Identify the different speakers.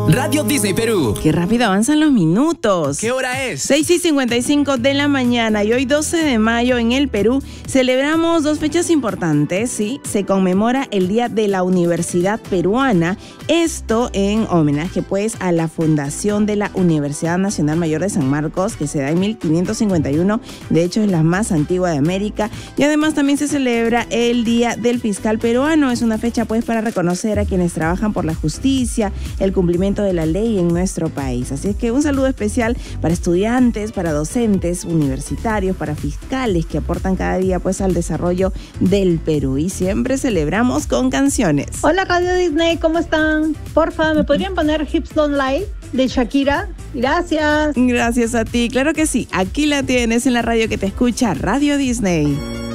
Speaker 1: Radio Disney Perú.
Speaker 2: Qué rápido avanzan los minutos.
Speaker 1: ¿Qué hora es?
Speaker 2: 6:55 de la mañana y hoy 12 de mayo en el Perú celebramos dos fechas importantes, ¿sí? Se conmemora el Día de la Universidad Peruana, esto en homenaje pues a la fundación de la Universidad Nacional Mayor de San Marcos, que se da en 1551, de hecho es la más antigua de América, y además también se celebra el Día del Fiscal Peruano. Es una fecha pues para reconocer a quienes trabajan por la justicia, el cumplimiento de la ley en nuestro país. Así es que un saludo especial para estudiantes, para docentes universitarios, para fiscales que aportan cada día pues al desarrollo del Perú, y siempre celebramos con canciones.
Speaker 3: Hola Radio Disney, ¿cómo están? Porfa, ¿me podrían poner Hips Don't Lie de Shakira? Gracias.
Speaker 2: Gracias a ti, claro que sí. Aquí la tienes en la radio que te escucha, Radio Disney.